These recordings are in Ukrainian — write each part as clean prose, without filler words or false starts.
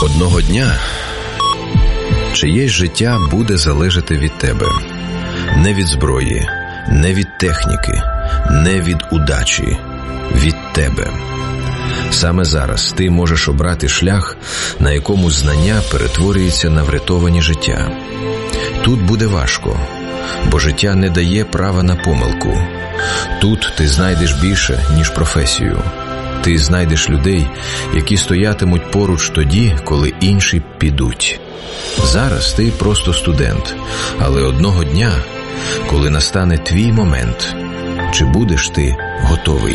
Одного дня чиєсь життя буде залежати від тебе. Не від зброї, не від техніки, не від удачі. Від тебе. Саме зараз ти можеш обрати шлях, на якому знання перетворюється на врятовані життя. Тут буде важко, бо життя не дає права на помилку. Тут ти знайдеш більше, ніж професію. Ти знайдеш людей, які стоятимуть поруч тоді, коли інші підуть. Зараз ти просто студент, але одного дня, коли настане твій момент, чи будеш ти готовий?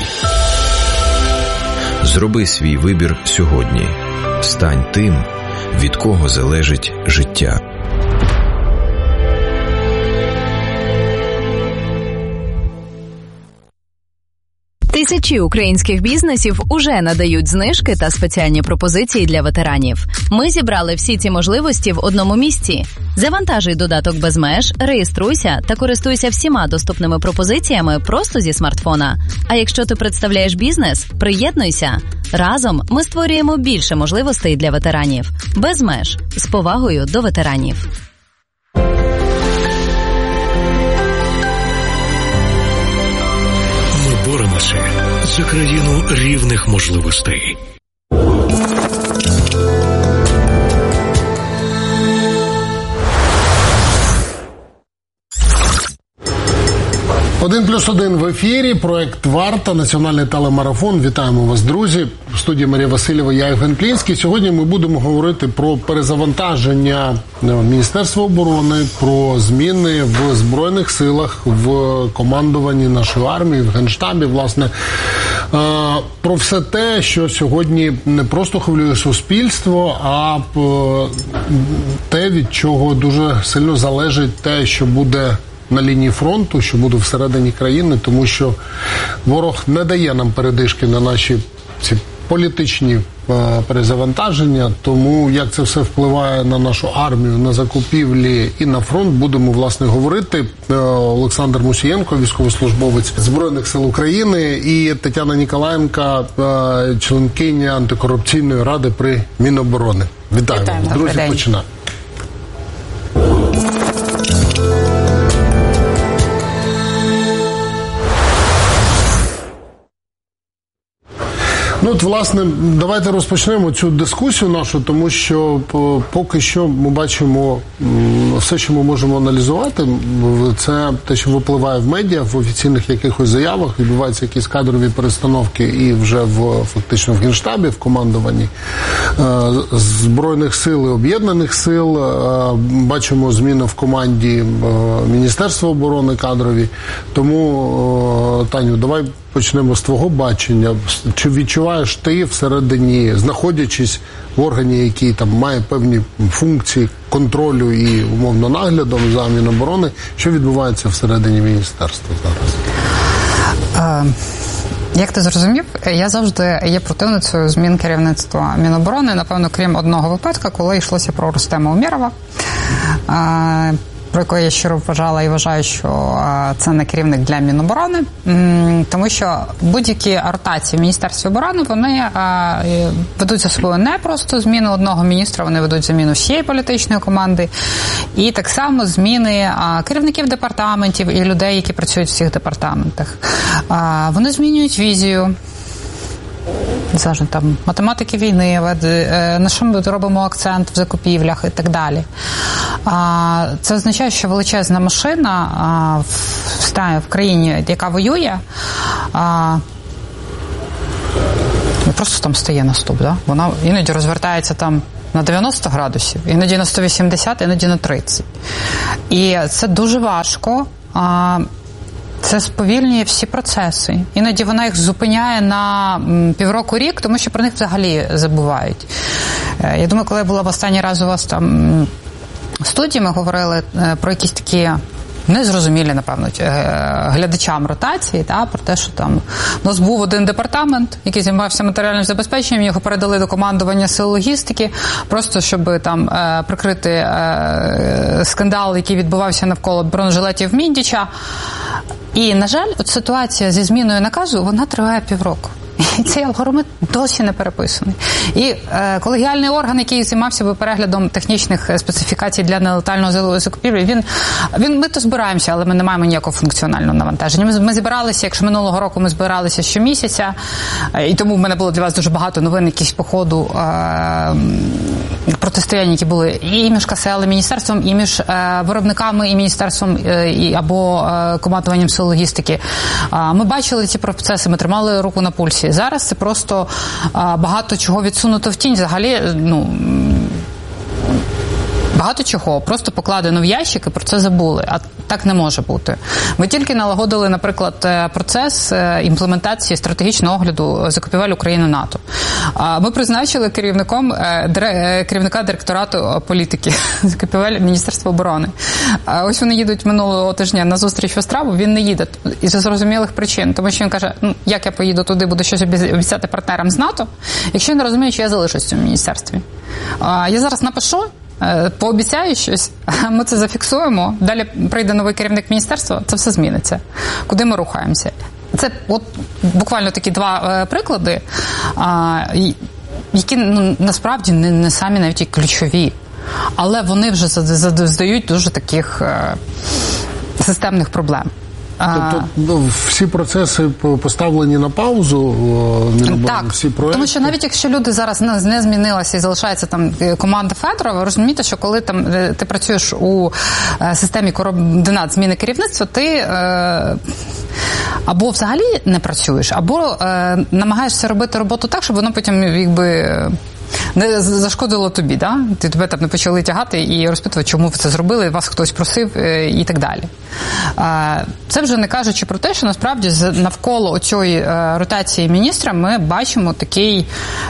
Зроби свій вибір сьогодні. Стань тим, від кого залежить життя. Тисячі українських бізнесів уже надають знижки та спеціальні пропозиції для ветеранів. Ми зібрали всі ці можливості в одному місці. Завантажуй додаток «Безмеж», реєструйся та користуйся всіма доступними пропозиціями просто зі смартфона. А якщо ти представляєш бізнес, приєднуйся. Разом ми створюємо більше можливостей для ветеранів. «Безмеж» – з повагою до ветеранів. Боремося за країну рівних можливостей. «1+1» в ефірі, проект «Варта», національний телемарафон. Вітаємо вас, друзі. В студії Марія Васильєва, я Євген Плінський. Сьогодні ми будемо говорити про перезавантаження Міністерства оборони, про зміни в Збройних силах, в командуванні нашої армії, в Генштабі, власне. Про все те, що сьогодні не просто хвилює суспільство, а те, від чого дуже сильно залежить те, що буде на лінії фронту, що буде всередині країни, тому що ворог не дає нам передишки на наші ці політичні перезавантаження, тому як це все впливає на нашу армію, на закупівлі і на фронт, будемо, власне, говорити. Олександр Мусієнко, військовослужбовець Збройних сил України, і Тетяна Ніколаєнка, членкиня антикорупційної ради при Міноборони. Вітаємо. Друзі, починаємо. Ну, от, власне, давайте розпочнемо цю дискусію нашу, тому що поки що ми бачимо все, що ми можемо аналізувати, це те, що випливає в медіа, в офіційних якихось заявах, відбуваються якісь кадрові перестановки і вже фактично в Генштабі, в командуванні Збройних сил і Об'єднаних сил. Бачимо зміни в команді Міністерства оборони кадрові. Тому, Таню, давай почнемо з твого бачення. Чи відчуваєш ти всередині, знаходячись в органі, який там має певні функції контролю і, умовно, наглядом за Міноборони, що відбувається всередині міністерства зараз? Як ти зрозумів, я завжди є противницею змін керівництва Міноборони, напевно, крім одного випадку, коли йшлося про Рустема Умєрова, про якого я щиро вважала і вважаю, що це не керівник для Міноборони, тому що будь-які ротації в Міністерстві оборони, вони ведуть за собою не просто зміну одного міністра, вони ведуть заміну всієї політичної команди, і так само зміни керівників департаментів і людей, які працюють в цих департаментах. Вони змінюють візію, там, математики війни, на що ми робимо акцент в закупівлях і так далі. Це означає, що величезна машина в країні, яка воює, не просто там стає на стоп, да? Вона іноді розвертається там на 90 градусів, іноді на 180, іноді на 30. І це дуже важко. Це сповільнює всі процеси. Іноді вона їх зупиняє на півроку-рік, тому що про них взагалі забувають. Я думаю, коли я була в останній раз у вас там в студії, ми говорили про якісь такі незрозумілі, напевно, глядачам ротації, про те, що там у нас був один департамент, який займався матеріальним забезпеченням, його передали до командування сил логістики, просто щоб там прикрити скандал, який відбувався навколо бронежилетів Міндіча. І, на жаль, от ситуація зі зміною наказу, вона триває півроку. І цей алгоритм досі не переписаний. І колегіальний орган, який займався би переглядом технічних специфікацій для нелетального закупівлі, ми то збираємося, але ми не маємо ніякого функціонального навантаження. Ми збиралися, якщо минулого року ми збиралися щомісяця, і тому в мене було для вас дуже багато новин, якісь по ходу протистояння, які були і між КСЛ, і міністерством, і між виробниками, і міністерством, або командуванням сил логістики. Ми бачили ці процеси, ми тримали руку на пульсі. Зараз це просто багато чого відсунуто в тінь. Взагалі, багато чого просто покладено в ящик і про це забули. А так не може бути. Ми тільки налагодили, наприклад, процес імплементації стратегічного огляду закупівель України-НАТО. Ми призначили керівника директорату політики закупівель Міністерства оборони. Ось вони їдуть минулого тижня на зустріч в Острову, він не їде із зрозумілих причин, тому що він каже, як я поїду туди, буду щось обіцяти партнерам з НАТО, якщо я не розумію, що я залишусь в цьому міністерстві. Я зараз напишу, пообіцяю щось, ми це зафіксуємо, далі прийде новий керівник міністерства, це все зміниться. Куди ми рухаємося? Це от буквально такі два приклади, які насправді не самі навіть і ключові, але вони вже задають дуже таких системних проблем. Тобто всі процеси поставлені на паузу, всі проекти? Тому що навіть якщо люди зараз не змінилися і залишається там команда Федорова, ви розумієте, що коли там ти працюєш у системі координат зміни керівництва, ти або взагалі не працюєш, або намагаєшся робити роботу так, щоб воно потім не зашкодило тобі, да? Тебе там не почали тягати і розпитувати, чому ви це зробили, вас хтось просив і так далі. Це вже не кажучи про те, що насправді навколо оцієї ротації міністра ми бачимо такий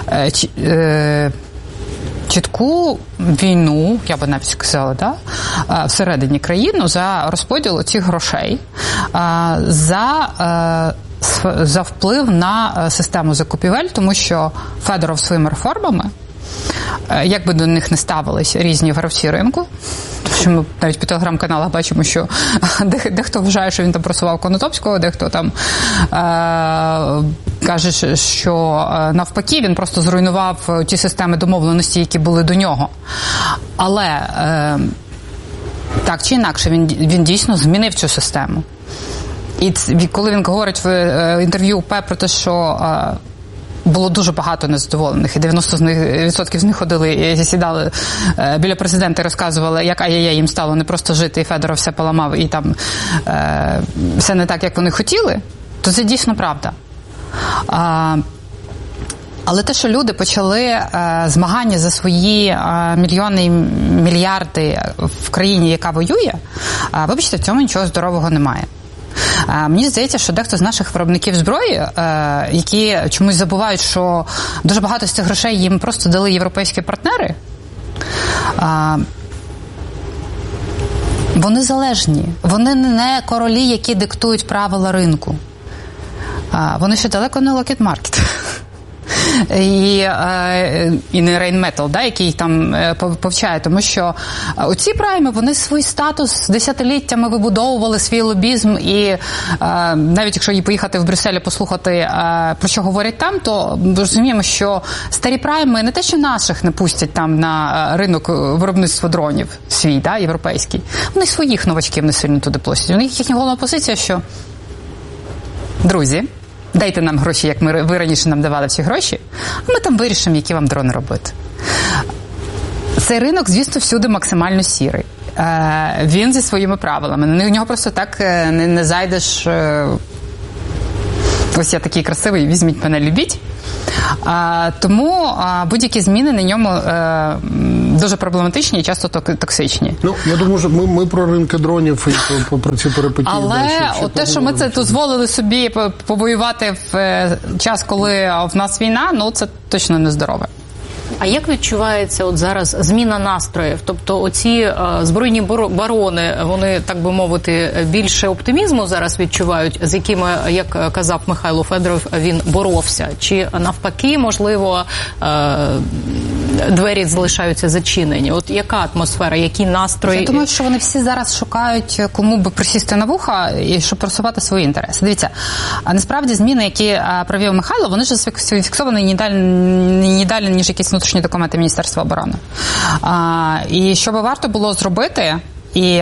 чітку війну, я би навіть сказала, да? Всередині країни за розподіл цих грошей, за вплив на систему закупівель, тому що Федоров своїми реформами, як би до них не ставились різні гравці ринку, тому що ми навіть по телеграм-каналах бачимо, що дехто вважає, що він там просував Конотопського, дехто там каже, що навпаки він просто зруйнував ті системи домовленості, які були до нього. Але так чи інакше, він дійсно змінив цю систему. І коли він говорить в інтерв'ю УП про те, що було дуже багато незадоволених, і 90% з них ходили і сідали біля президента і розказували, як їм стало не просто жити, і Федоров все поламав, і там все не так, як вони хотіли, то це дійсно правда. Але те, що люди почали змагання за свої мільйони і мільярди в країні, яка воює, вибачте, в цьому нічого здорового немає. Мені здається, що дехто з наших виробників зброї, які чомусь забувають, що дуже багато з цих грошей їм просто дали європейські партнери, вони залежні. Вони не королі, які диктують правила ринку. Вони ще далеко не Lockheed Market. І не Rheinmetall, да, який там повчає, тому що оці прайми, вони свій статус десятиліттями вибудовували, свій лобізм, і навіть якщо поїхати в Брюссель і послухати, про що говорять там, то ми розуміємо, що старі прайми не те, що наших не пустять там на ринок виробництва дронів свій, да, європейський, вони своїх новачків не сильно туди площать. У них їхня головна позиція, що друзі, дайте нам гроші, як ви раніше нам давали всі гроші, а ми там вирішимо, які вам дрони робити. Цей ринок, звісно, всюди максимально сірий. Він зі своїми правилами. На нього просто так не зайдеш. Ось я такий красивий, візьміть мене, любіть. Тому будь-які зміни на ньому дуже проблематичні і часто токсичні. Я думаю, що ми про ринки дронів і про ці перипетії. Але те, що ми це дозволили собі повоювати в час, коли в нас війна, це точно нездорове. А як відчувається от зараз зміна настроїв? Тобто оці збройні барони, вони, так би мовити, більше оптимізму зараз відчувають, з якими, як казав Михайло Федоров, він боровся? Чи навпаки, можливо, двері залишаються зачинені. От яка атмосфера, які настрої? Я думаю, що вони всі зараз шукають, кому би присісти на вуха і щоб просувати свої інтереси. Дивіться, а насправді зміни, які провів Михайло, вони ж зафіксовані не далі, ніж якісь внутрішні документи Міністерства оборони. І що би варто було зробити, і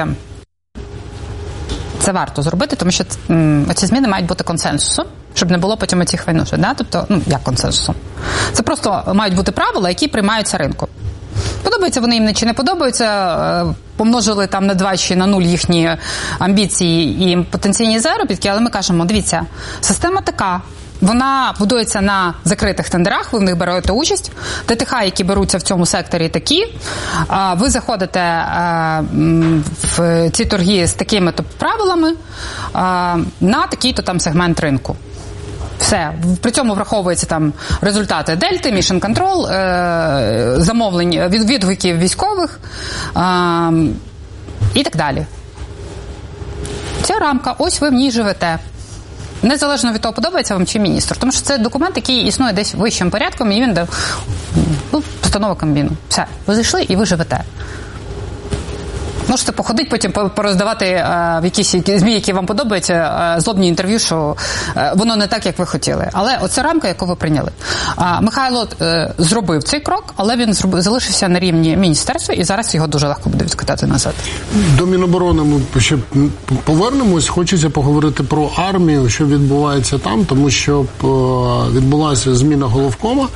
це варто зробити, тому що ці зміни мають бути консенсусом, щоб не було потім цих войнушок. Да? Тобто, як консенсусом? Це просто мають бути правила, які приймаються ринком. Подобаються вони їм чи не подобаються, помножили там на 2 чи на 0 їхні амбіції і потенційні заробітки, але ми кажемо, дивіться, система така, вона будується на закритих тендерах, ви в них берете участь, ТТХ, які беруться в цьому секторі, такі, ви заходите в ці торги з такими-то правилами на такий-то там сегмент ринку. Все. При цьому враховуються там результати Дельти, Mission Control, замовлень, відгуків військових і так далі. Ця рамка, ось ви в ній живете. Незалежно від того, подобається вам чи міністр. Тому що це документ, який існує десь вищим порядком, і він постанова Кабміну. Все. Ви зайшли і ви живете. Можете походити, потім пороздавати в якісь ЗМІ, які вам подобаються, злобні інтерв'ю, що воно не так, як ви хотіли. Але оце рамка, яку ви прийняли. Михайло зробив цей крок, але він залишився на рівні міністерства, і зараз його дуже легко буде відкатати назад. До Міноборони ми ще повернемось. Хочеться поговорити про армію, що відбувається там, тому що відбулася зміна головкома,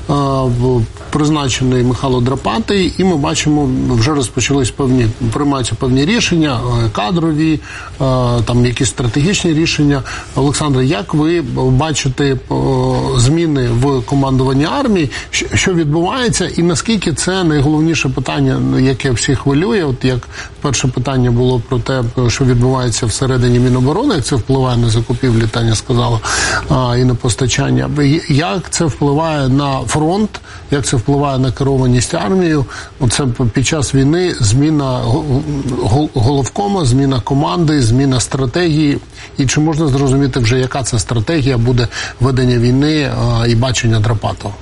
призначений Михайло Драпатий, і ми бачимо, вже розпочались приймаються певні рішення, кадрові, там якісь стратегічні рішення. Олександре, як ви бачите зміни в командуванні армії, що відбувається, і наскільки це найголовніше питання, яке всіх хвилює? От як перше питання було про те, що відбувається всередині Міноборони, як це впливає на закупівлі, Таня сказала, і на постачання. Як це впливає на фронт, як це впливає на керованість армією? Оце під час війни зміна головкома, зміна команди, зміна стратегії. І чи можна зрозуміти вже, яка це стратегія буде ведення війни і бачення Драпатого?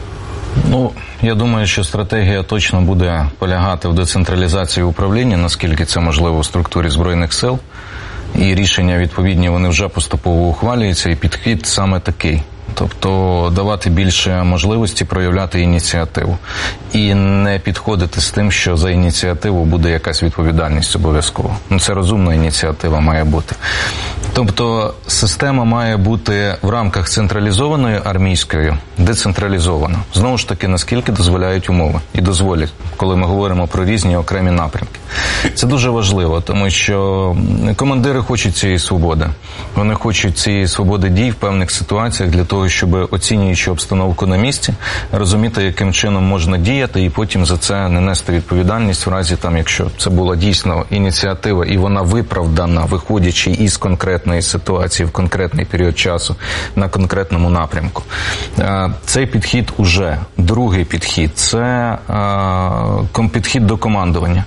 Я думаю, що стратегія точно буде полягати в децентралізації управління, наскільки це можливо в структурі Збройних сил. І рішення відповідні, вони вже поступово ухвалюються, і підхід саме такий. Тобто давати більше можливості проявляти ініціативу. І не підходити з тим, що за ініціативу буде якась відповідальність обов'язково. Це розумна ініціатива має бути. Тобто система має бути в рамках централізованої армійської децентралізована. Знову ж таки, наскільки дозволяють умови і дозволять, коли ми говоримо про різні окремі напрямки. Це дуже важливо, тому що командири хочуть цієї свободи. Вони хочуть цієї свободи дій в певних ситуаціях для того, щоб, оцінюючи обстановку на місці, розуміти, яким чином можна діяти, і потім за це не нести відповідальність в разі, якщо це була дійсно ініціатива, і вона виправдана, виходячи із конкретної ситуації в конкретний період часу на конкретному напрямку. Цей підхід уже. Другий підхід – це підхід до командування.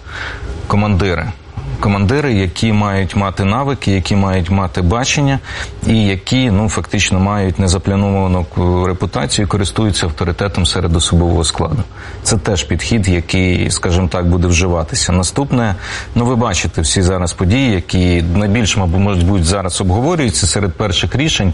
Командири, які мають мати навики, які мають мати бачення і які, фактично мають незаплановану репутацію і користуються авторитетом серед особового складу. Це теж підхід, який, скажімо так, буде вживатися. Наступне, ви бачите всі зараз події, які найбільш, мабуть, будуть зараз обговорюються серед перших рішень.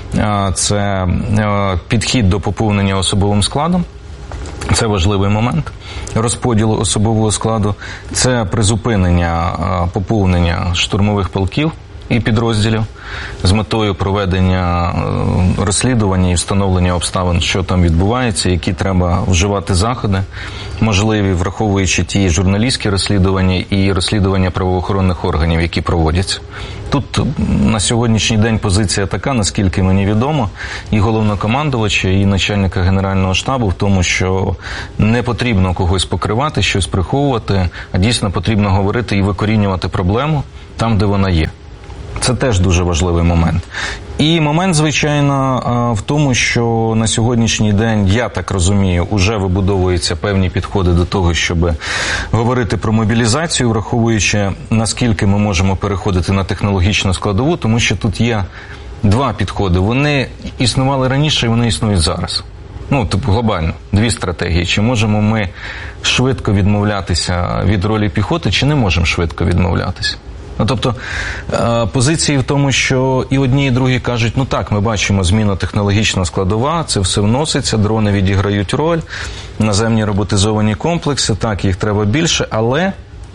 Це підхід до поповнення особовим складом. Це важливий момент розподілу особового складу. Це призупинення поповнення штурмових полків і підрозділів з метою проведення розслідування і встановлення обставин, що там відбувається, які треба вживати заходи, можливі, враховуючи ті журналістські розслідування і розслідування правоохоронних органів, які проводяться. Тут на сьогоднішній день позиція така, наскільки мені відомо, і головнокомандувача, і начальника Генерального штабу в тому, що не потрібно когось покривати, щось приховувати, а дійсно потрібно говорити і викорінювати проблему там, де вона є. Це теж дуже важливий момент. І момент, звичайно, в тому, що на сьогоднішній день, я так розумію, вже вибудовуються певні підходи до того, щоб говорити про мобілізацію, враховуючи, наскільки ми можемо переходити на технологічну складову, тому що тут є два підходи. Вони існували раніше і вони існують зараз. Ну, типу, глобально. Дві стратегії. Чи можемо ми швидко відмовлятися від ролі піхоти, чи не можемо швидко відмовлятися? Ну, тобто, позиції в тому, що і одні, і другі кажуть, ну так, ми бачимо зміну технологічна складова, це все вноситься, дрони відіграють роль, наземні роботизовані комплекси, так, їх треба більше, але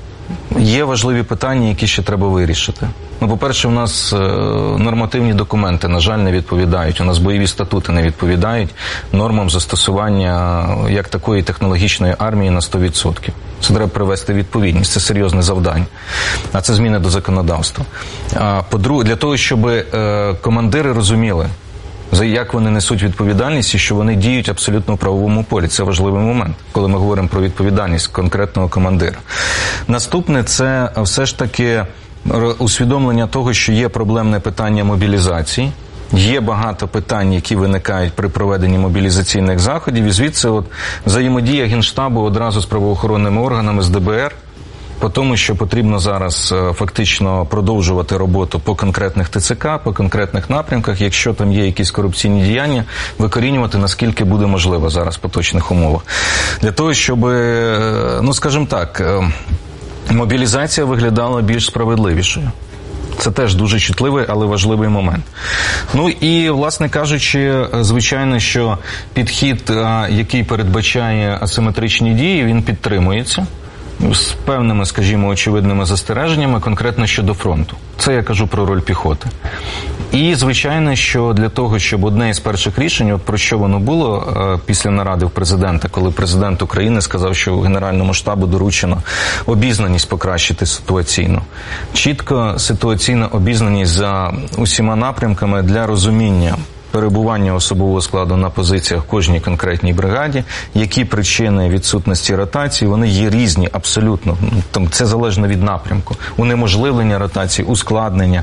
є важливі питання, які ще треба вирішити. Ну, по-перше, у нас нормативні документи, на жаль, не відповідають. У нас бойові статути не відповідають нормам застосування як такої технологічної армії на 100%. Це треба привести відповідність, це серйозне завдання. А це зміни до законодавства. По-друге, для того, щоб командири розуміли, як вони несуть відповідальність і що вони діють абсолютно в правовому полі. Це важливий момент, коли ми говоримо про відповідальність конкретного командира. Наступне – це все ж таки усвідомлення того, що є проблемне питання мобілізації. Є багато питань, які виникають при проведенні мобілізаційних заходів. І звідси взаємодія Генштабу одразу з правоохоронними органами, з ДБР, по тому, що потрібно зараз фактично продовжувати роботу по конкретних ТЦК, по конкретних напрямках, якщо там є якісь корупційні діяння, викорінювати наскільки буде можливо зараз в поточних умовах. Для того, щоб, ну скажімо так, мобілізація виглядала більш справедливішою. Це теж дуже чутливий, але важливий момент. Ну і, власне кажучи, звичайно, що підхід, який передбачає асиметричні дії, він підтримується з певними, скажімо, очевидними застереженнями, конкретно щодо фронту. Це я кажу про роль піхоти. І, звичайно, що для того, щоб одне із перших рішень, от про що воно було після наради в президента, коли президент України сказав, що Генеральному штабу доручено обізнаність покращити ситуаційно. Чітко ситуаційна обізнаність за усіма напрямками для розуміння перебування особового складу на позиціях в кожній конкретній бригаді, які причини відсутності ротації, вони є різні абсолютно. Це залежно від напрямку. Унеможливлення ротації, ускладнення,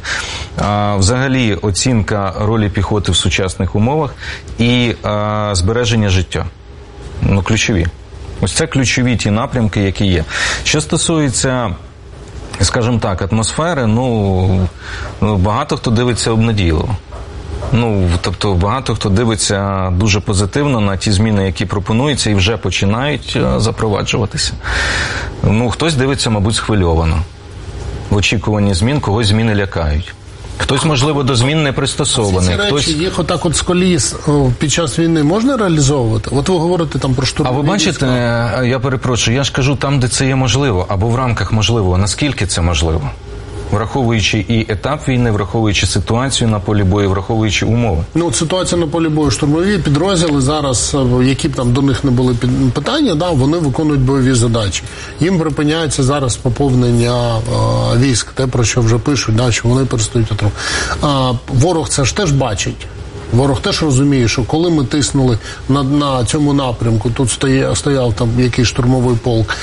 взагалі оцінка ролі піхоти в сучасних умовах і збереження життя. Ну, ключові. Ось це ключові ті напрямки, які є. Що стосується, скажімо так, атмосфери, ну, багато хто дивиться обнадійливо. Ну, тобто багато хто дивиться дуже позитивно на ті зміни, які пропонуються і вже починають запроваджуватися. Ну, хтось дивиться, мабуть, схвильовано. В очікуванні змін когось зміни лякають. Хтось, можливо, до змін не пристосований. Ці речі, їх отак от з коліс під час війни можна реалізовувати? От ви говорите там про штурмові. А ви бачите, я перепрошую, я ж кажу там, де це є можливо, або в рамках можливого. Наскільки це можливо? Враховуючи і етап війни, враховуючи ситуацію на полі бою, враховуючи умови. Ну, от ситуація на полі бою, штурмові підрозділи зараз, які б там до них не були питання, да, вони виконують бойові задачі. Їм припиняється зараз поповнення військ, те, про що вже пишуть, да, що вони перестають отримувати. Ворог це ж теж бачить. Ворог теж розуміє, що коли ми тиснули на цьому напрямку, тут стояв там якийсь штурмовий полк,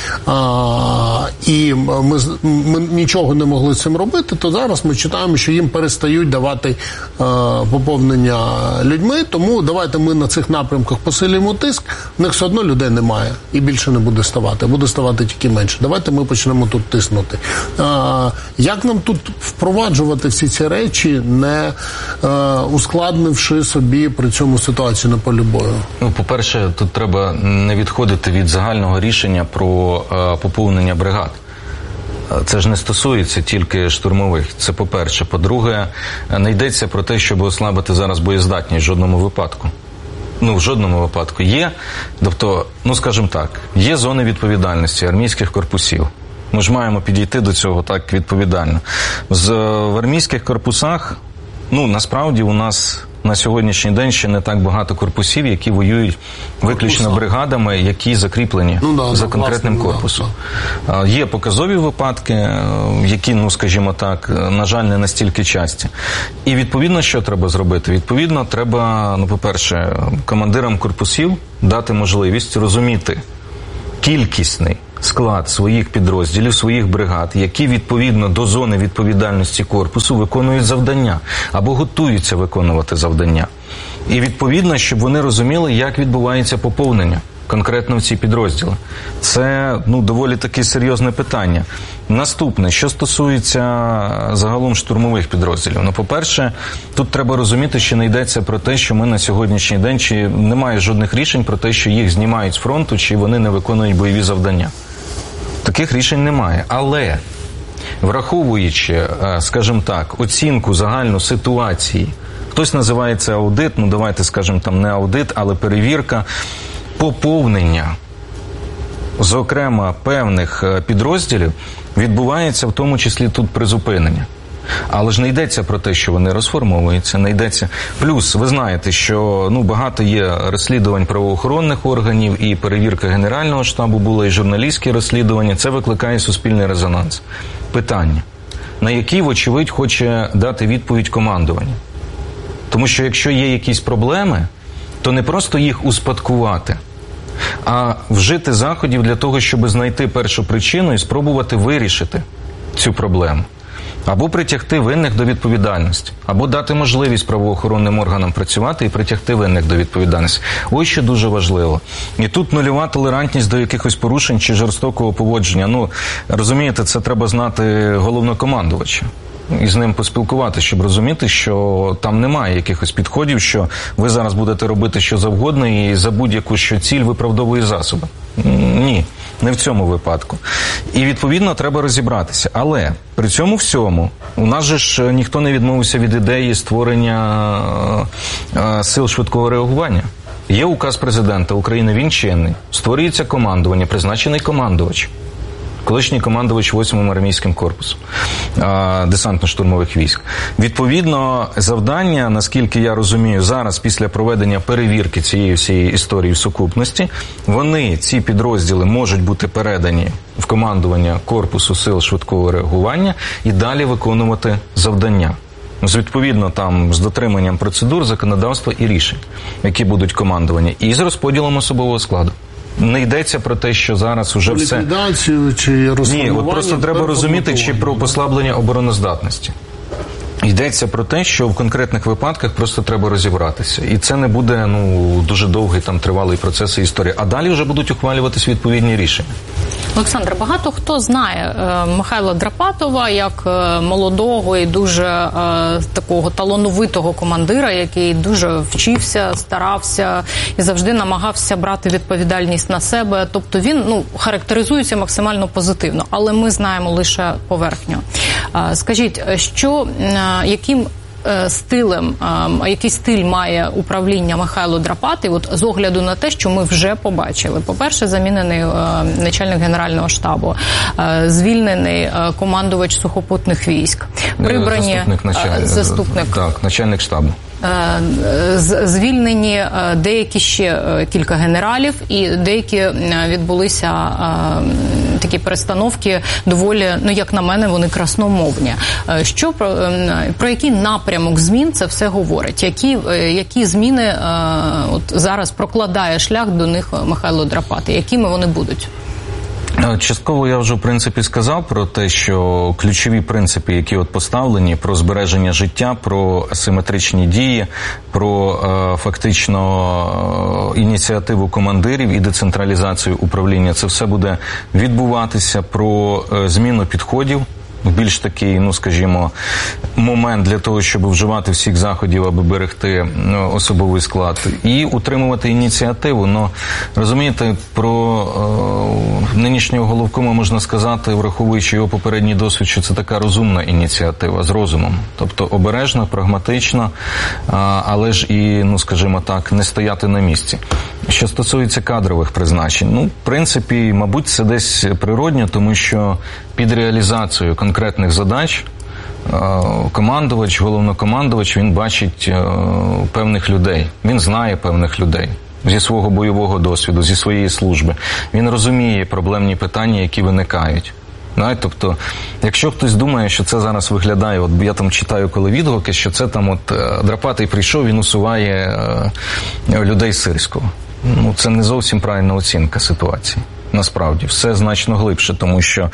і ми нічого не могли з цим робити, то зараз ми читаємо, що їм перестають давати поповнення людьми, тому давайте ми на цих напрямках посилюємо тиск, в них все одно людей немає і більше не буде ставати, буде ставати тільки менше. Давайте ми почнемо тут тиснути. Як нам тут впроваджувати всі ці речі, не ускладнивши собі при цьому ситуацію на полі бою? Ну, по-перше, тут треба не відходити від загального рішення про поповнення бригад. Це ж не стосується тільки штурмових, це по-перше. По-друге, не йдеться про те, щоб ослабити зараз боєздатність в жодному випадку. Ну, в жодному випадку є, тобто, ну, скажімо так, є зони відповідальності армійських корпусів. Ми ж маємо підійти до цього так відповідально. В армійських корпусах, ну, насправді у нас на сьогоднішній день ще не так багато корпусів, які воюють виключно бригадами, які закріплені за конкретним корпусом. Є показові випадки, які, ну, скажімо так, на жаль, не настільки часті. І відповідно, що треба зробити? Відповідно, треба, ну, по-перше, командирам корпусів дати можливість розуміти кількісний склад своїх підрозділів, своїх бригад, які відповідно до зони відповідальності корпусу виконують завдання або готуються виконувати завдання. І відповідно, щоб вони розуміли, як відбувається поповнення. конкретно в ці підрозділи? Це доволі таки серйозне питання. Наступне, що стосується загалом штурмових підрозділів. По-перше, тут треба розуміти, що не йдеться про те, що ми на сьогоднішній день, чи немає жодних рішень про те, що їх знімають з фронту, чи вони не виконують бойові завдання. Таких рішень немає. Але, враховуючи, скажімо так, оцінку загальну ситуації, хтось називає це аудит, давайте скажемо там не аудит, але перевірка, поповнення, зокрема, певних підрозділів, відбувається в тому числі тут призупинення. Але ж не йдеться про те, що вони розформовуються, не йдеться. Плюс, ви знаєте, що багато є розслідувань правоохоронних органів, і перевірка Генерального штабу була, і журналістські розслідування. Це викликає суспільний резонанс. Питання, на які, вочевидь, хоче дати відповідь командування. Тому що якщо є якісь проблеми, то не просто їх успадкувати, а вжити заходів для того, щоб знайти першу причину і спробувати вирішити цю проблему. Або притягти винних до відповідальності, або дати можливість правоохоронним органам працювати і притягти винних до відповідальності. Ось що дуже важливо. І тут нульова толерантність до якихось порушень чи жорстокого поводження. Розумієте, це треба знати головнокомандувача і з ним поспілкуватися, щоб розуміти, що там немає якихось підходів, що ви зараз будете робити що завгодно і за будь-яку ціль виправдовує засоби. Ні, не в цьому випадку. І, відповідно, треба розібратися. Але при цьому всьому у нас же ж ніхто не відмовився від ідеї створення сил швидкого реагування. Є указ президента України, він чинний. Створюється командування, призначений командувач. Колишній командувач 8-м армійським корпусом десантно-штурмових військ. Відповідно, завдання, наскільки я розумію, зараз після проведення перевірки цієї всієї історії в сукупності, ці підрозділи можуть бути передані в командування корпусу сил швидкого реагування і далі виконувати завдання. Відповідно, там, з дотриманням процедур, законодавства і рішень, які будуть командування, і з розподілом особового складу. Не йдеться про те, що зараз уже все... Ліквідацію чи розформування... Ні, просто треба розуміти, чи про послаблення обороноздатності. Йдеться про те, що в конкретних випадках просто треба розібратися. І це не буде дуже довгий тривалий процес і історія. А далі вже будуть ухвалюватись відповідні рішення. Олександр, багато хто знає Михайла Драпатова як молодого і дуже такого талановитого командира, який дуже вчився, старався і завжди намагався брати відповідальність на себе. Тобто він характеризується максимально позитивно, але ми знаємо лише поверхню. Скажіть, яким стилем, який стиль має управління Михайло Драпатий, з огляду на те, що ми вже побачили? По-перше, замінений начальник Генерального штабу, звільнений командувач сухопутних військ, прибрані начальник штабу. Звільнені деякі ще кілька генералів, і деякі відбулися такі перестановки доволі, як на мене, вони красномовні. Про який напрямок змін це все говорить? Які зміни зараз прокладає шлях до них Михайло Драпатий? Якими вони будуть? Частково я вже, в принципі, сказав про те, що ключові принципи, які поставлені, про збереження життя, про асиметричні дії, про фактично ініціативу командирів і децентралізацію управління, це все буде відбуватися, про зміну підходів, більш такий, скажімо, момент для того, щоб вживати всіх заходів, аби берегти особовий склад і утримувати ініціативу. Розумієте, про нинішнього головкома можна сказати, враховуючи його попередній досвід, що це така розумна ініціатива з розумом. Тобто обережно, прагматично, але ж і, скажімо так, не стояти на місці. Що стосується кадрових призначень, в принципі, мабуть, це десь природньо, тому що під реалізацію конкретних задач командувач, головнокомандувач, він бачить певних людей, він знає певних людей зі свого бойового досвіду, зі своєї служби. Він розуміє проблемні питання, які виникають. Тобто, якщо хтось думає, що це зараз виглядає, я там читаю коли відгуки, що це там Драпатий прийшов, він усуває людей з Сирського. Це не зовсім правильна оцінка ситуації. Насправді, все значно глибше, тому що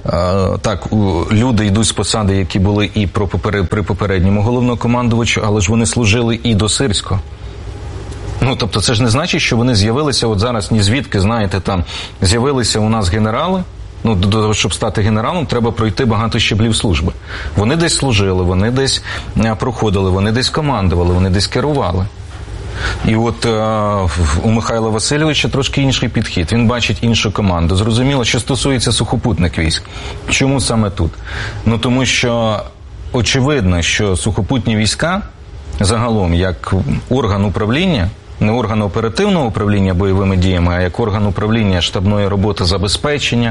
люди йдуть з посади, які були і при попередньому головнокомандувачу, але ж вони служили і до Сирського. Ну, тобто це ж не значить, що вони з'явилися от зараз ні звідки, знаєте, там з'явилися у нас генерали. Ну, до того, щоб стати генералом, треба пройти багато щеблів служби. Вони десь служили, вони десь проходили, вони десь командували, вони десь керували. І от у Михайла Васильовича трошки інший підхід. Він бачить іншу команду. Зрозуміло, що стосується сухопутних військ. Чому саме тут? Ну, тому що очевидно, що сухопутні війська загалом, як орган управління, не орган оперативного управління бойовими діями, а як орган управління штабної роботи забезпечення,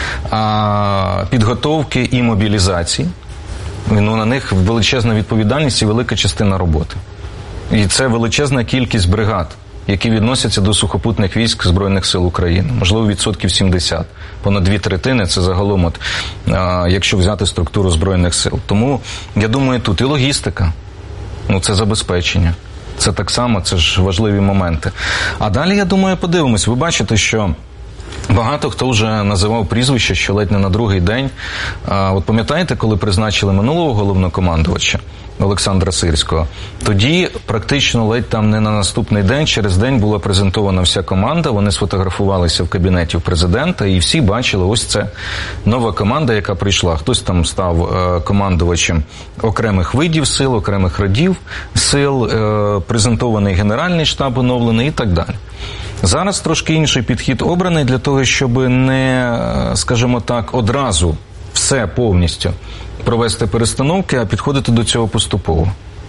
підготовки і мобілізації, ну, на них величезна відповідальність і велика частина роботи. І це величезна кількість бригад, які відносяться до сухопутних військ Збройних сил України. Можливо, 70%. Понад 2/3 – це загалом, от, якщо взяти структуру Збройних сил. Тому, я думаю, тут і логістика, ну, це забезпечення. Це так само, це ж важливі моменти. А далі, я думаю, подивимось. Ви бачите, що багато хто вже називав прізвище, що ледь не на другий день. От пам'ятаєте, коли призначили минулого головнокомандувача Олександра Сирського? Тоді практично ледь там не на наступний день, через день була презентована вся команда, вони сфотографувалися в кабінеті президента, і всі бачили, ось це нова команда, яка прийшла. Хтось там став командувачем окремих видів сил, окремих родів сил, презентований Генеральний штаб оновлений і так далі. Зараз трошки інший підхід обраний для того, щоб не, скажімо так, одразу все повністю провести перестановки, а підходити до цього поступово.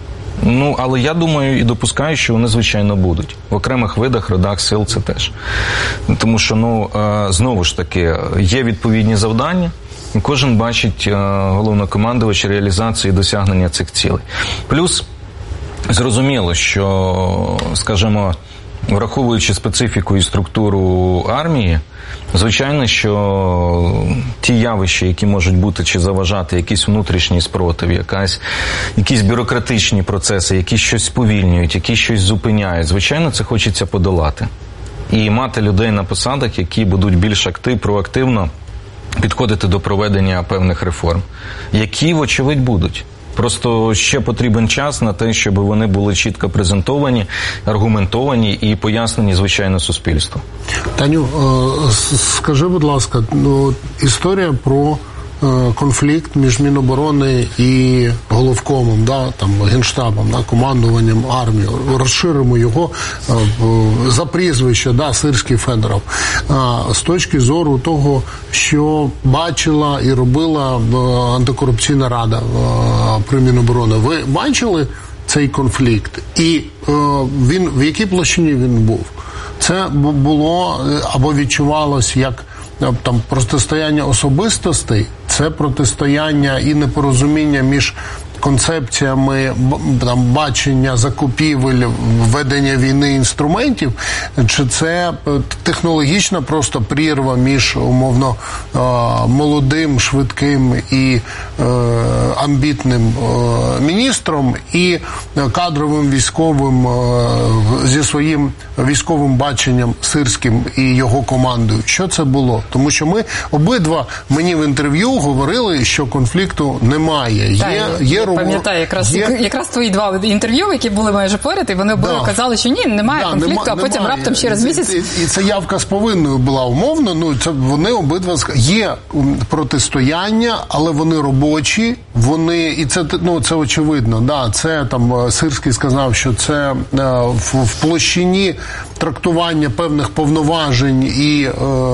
Ну, але я думаю і допускаю, що вони, звичайно, будуть. В окремих видах, родах сил це теж. Тому що, ну, знову ж таки, є відповідні завдання, і кожен бачить, головнокомандувач, реалізацію і досягнення цих цілей. Плюс, зрозуміло, що, скажімо, враховуючи специфіку і структуру армії, звичайно, що ті явища, які можуть бути чи заважати, якийсь внутрішній спротив, якісь бюрократичні процеси, які щось сповільнюють, які щось зупиняють, звичайно, це хочеться подолати. І мати людей на посадах, які будуть більш проактивно підходити до проведення певних реформ, які, вочевидь, будуть. Просто ще потрібен час на те, щоб вони були чітко презентовані, аргументовані і пояснені, звичайно, суспільству. Таню, скажи, будь ласка, історія про конфлікт між Міноборони і головкомом, да, там, Генштабом, да, командуванням армії. Розширимо його за прізвище, да, Сирський, Федоров. З точки зору того, що бачила і робила антикорупційна рада при Міноборони. Ви бачили цей конфлікт? І він, в якій площині він був? Це було або відчувалось як там протистояння особистостей, це протистояння і непорозуміння між концепціями там, бачення закупівель, ведення війни інструментів, чи це технологічна просто прірва між, умовно, молодим, швидким і амбітним міністром і кадровим військовим зі своїм військовим баченням Сирським і його командою. Що це було? Тому що ми обидва, мені в інтерв'ю говорили, що конфлікту немає. Пам'ятаю, якраз твої два інтерв'ю, які були майже поряд, і вони обидва казали, що ні, немає конфлікту, а потім раптом через місяць... І це явка з повинною була умовно, ну, це вони обидва... Є протистояння, але вони робочі, вони... І це, ну, це очевидно, да, це там Сирський сказав, що це в площині трактування певних повноважень і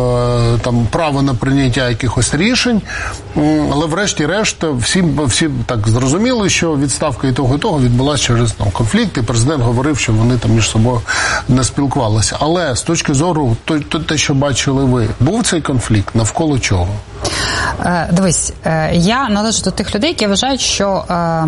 там право на прийняття якихось рішень, але врешті-решт всі так зрозуміли, що відставка і того відбулася через конфлікт, і президент говорив, що вони там між собою не спілкувалися. Але з точки зору те, що бачили ви, був цей конфлікт, навколо чого? Дивись, я належу до тих людей, які вважають, що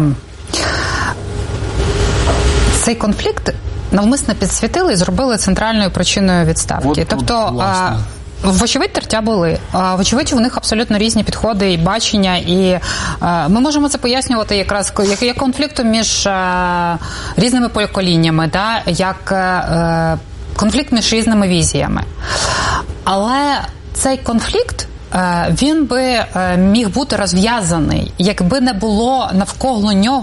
цей конфлікт навмисно підсвітили і зробили центральною причиною відставки. Тобто, вочевидь, тертя були. Вочевидь, у них абсолютно різні підходи і бачення, і ми можемо це пояснювати якраз як конфліктом між різними поколіннями, да? Як конфлікт між різними візіями. Але цей конфлікт, він би міг бути розв'язаний, якби не було навколо нього